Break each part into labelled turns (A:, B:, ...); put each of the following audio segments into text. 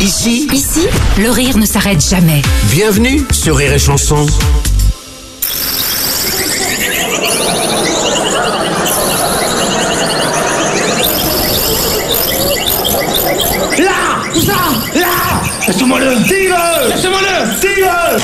A: Ici,
B: le rire ne s'arrête jamais.
A: Bienvenue sur Rire et Chanson.
C: Là! Où ça? Là! Laisse-moi-le! Tire-le! Laisse-moi-le! Tire-le!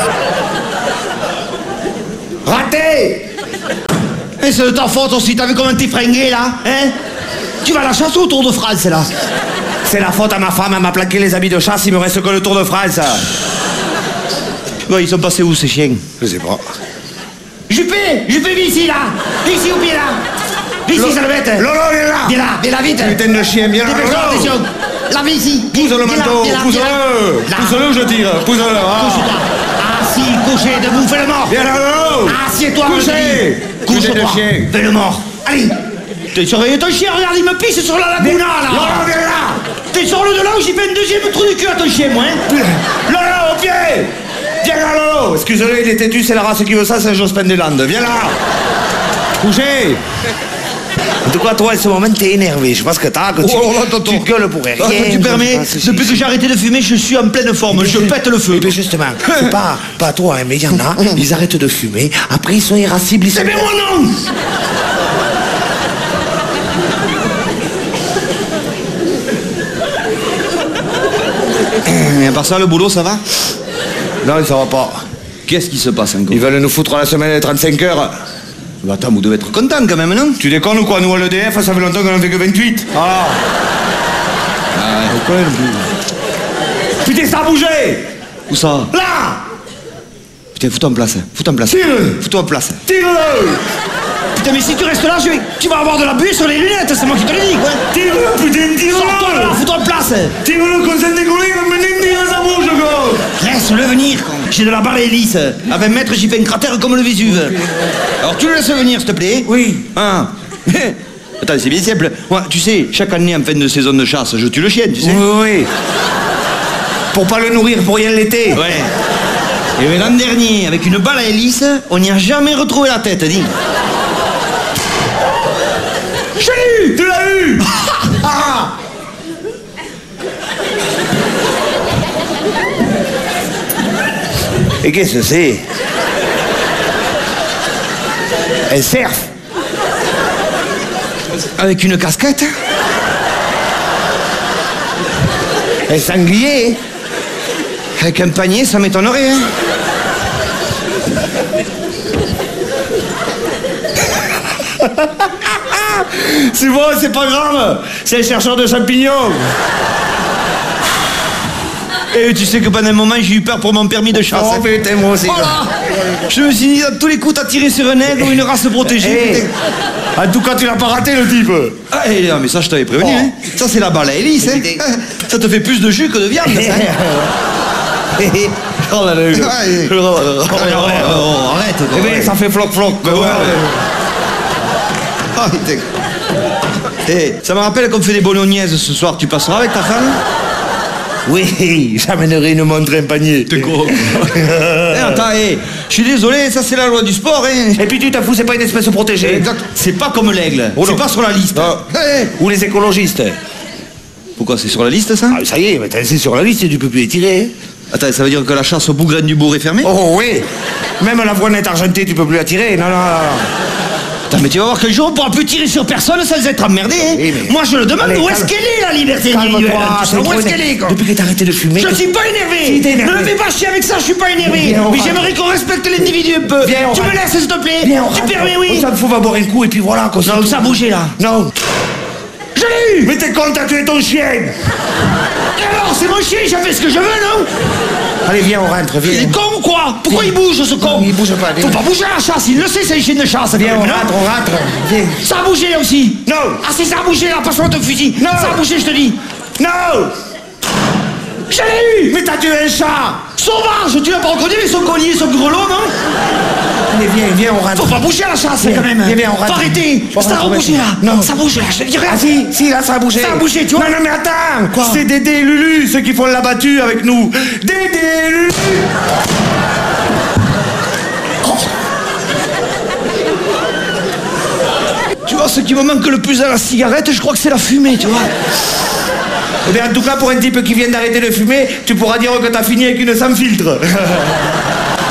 C: Raté! Et c'est de ta faute aussi, t'as vu comment t'es fringué là? Hein? Tu vas à la chasse ou au Tour de France là? C'est la faute à ma femme, elle m'a plaqué les habits de chasse, il me reste que le Tour de France. Bon, ils sont passés où ces chiens? Je sais pas. Juppé, viens ici là! Viens ici au pied là! Viens ici, salvette! Lolo, viens là! Viens là, vite! Putain de chien, viens là! Dépêche-toi, attention! Là, viens ici! Pousse le manteau! Pousse-le! Pousse-le ou je tire! Pousse-le! Couche-toi! Assis, couché, debout, fais le mort! Viens là, Lolo! Assieds-toi! Couché! Couche-toi! Fais le mort! Allez! T'es surveillé ton chien, regarde, il me pisse sur la laguna là! Lolo, viens là! T'es sur le de là où j'ai fait une deuxième trou du cul à ton chien, moi, hein? Lolo, au pied! Viens là, Lolo! Excuse-le, il est têtu, c'est la race qui veut ça, c'est Jospin des Landes. Viens là! Couché! En tout cas, toi, à ce moment, t'es énervé. Je pense que tu gueules pour rien. Tu permets, depuis que j'ai arrêté de fumer, je suis en pleine forme. Je pète le feu. Et bien justement, c'est pas toi, hein, mais il y en a, ils arrêtent de fumer, après ils sont irascibles. C'est bien moi, non! Et à part ça, le boulot, ça va? Non, ça va pas.
D: Qu'est-ce qui se passe encore?
C: Ils veulent nous foutre la semaine des 35 heures.
D: Bah attends, vous devez être content quand même, non?
C: Tu déconnes ou quoi? Nous, à l'EDF, ça fait longtemps qu'on en fait que 28. Ah ouais. Putain, ça a bougé!
D: Où ça?
C: Là!
D: Putain, fous-toi en place.
C: Tire-le!
D: Fous-toi en place.
C: Tire-le! Putain, mais si tu restes là, tu vas avoir de la buée sur les lunettes, c'est moi qui te le dis, quoi! Tire-le, putain, tire-le! Sors-toi là, fous-toi en place! Tire-le, comme ça décollé, il va me dire sa bouche, quoi!
D: Laisse-le venir, con.
C: J'ai de la barre hélice. À 20 mètres, j'y fais un cratère comme le Vésuve.
D: Alors tu le laisses venir, s'il te plaît?
C: Oui.
D: Ah. Attends, c'est bien simple. Moi, tu sais, chaque année, en fin de saison de chasse, je tue le chien, tu sais.
C: Oui. Pour pas le nourrir pour rien l'été.
D: Ouais. Et l'an dernier, avec une balle à hélice, on n'y a jamais retrouvé la tête, dis.
C: Je l'ai eu! Tu l'as eu! Ah! Et qu'est-ce que c'est? Elle surfe.
D: Avec une casquette?
C: Un sanglier.
D: Avec un panier, ça m'étonnerait, hein.
C: C'est bon, c'est pas grave. C'est un chercheur de champignons.
D: Et tu sais que pendant un moment, j'ai eu peur pour mon permis de chasse.
C: Oh putain, moi aussi.
D: Voilà. Je me suis dit, à tous les coups, t'as tiré sur un aigle ou une race protégée.
C: En tout cas, tu l'as pas raté, le type.
D: Ah, non, mais ça, je t'avais prévenu, hein. Ça, c'est la balle à hélice, hein. Ça te fait plus de jus que de viande, ça.
C: Oh là là.
D: Arrête.
C: Eh bien, ça fait floc-floc.
D: Ah, putain. Eh, ça me rappelle qu'on fait des bolognaises ce soir. Tu passeras avec ta femme?
C: Oui, j'amènerai une montre et un panier.
D: T'es con. Attends, je suis désolé, ça c'est la loi du sport, hein.
C: Et puis tu t'en fous, c'est pas une espèce protégée.
D: Exact. C'est pas comme l'aigle.
C: Oh,
D: c'est pas sur la liste.
C: Ou les écologistes.
D: Pourquoi c'est sur la liste, ça?
C: Ah, ça y est, mais c'est sur la liste, tu peux plus les tirer.
D: Attends, ça veut dire que la chasse au bougrain du bourg est fermée?
C: Oh oui. Même la voinette argentée, tu peux plus la tirer. Non.
D: Attends, mais tu vas voir quel jour on pourra plus tirer sur personne sans être emmerdé, hein.
C: Oui, mais...
D: Moi, je le demande, où est-ce qu'elle est, la liberté individuelle? Où est-ce qu'elle est, quoi?
C: Depuis que t'as arrêté de fumer...
D: Je suis pas énervé. Ne me fais pas chier avec ça, je suis pas énervé. Mais j'aimerais qu'on respecte l'individu un peu. Tu me laisses, s'il te plaît? Tu permets, oui?
C: Ça me faut va boire un coup et puis voilà.
D: Non, ça a bougé, là.
C: Non.
D: Je l'ai eu.
C: Mais t'es con, t'as tué ton chien.
D: Et alors, c'est mon chien, j'ai fait ce que je veux, non?
C: Allez, viens, on rentre, viens.
D: Il est con ou quoi? Pourquoi il bouge, ce con?
C: Non, il bouge pas.
D: Faut pas bouger à la chasse, il le sait, c'est un chien de chasse.
C: Viens, on rentre. Viens.
D: Ça a bougé, là aussi.
C: Non.
D: Ah, si ça a bougé, là, passe-moi ton fusil.
C: Non.
D: Ça a bougé, je te dis.
C: Non.
D: Je l'ai eu.
C: Mais t'as tué un chat.
D: Sauvage, tu l'as pas reconnu avec son collier, son grelot, non?
C: Allez, viens, on rentre.
D: Faut pas bouger à la chasse, quand même.
C: Viens, on rentre.
D: Faut arrêter. Ça a bougé, là.
C: Non.
D: Ça bouge, là, je te dirais.
C: Ah si, là, ça a bougé.
D: Ça a bougé, tu vois.
C: Non, mais attends.
D: Quoi?
C: C'est Dédé et Lulu, ceux qui font la battue avec nous. Dédé et Lulu.
D: Tu vois, ce qui me manque le plus à la cigarette, je crois que c'est la fumée, tu vois.
C: Eh bien, en tout cas, pour un type qui vient d'arrêter de fumer, tu pourras dire que t'as fini avec une sans filtre.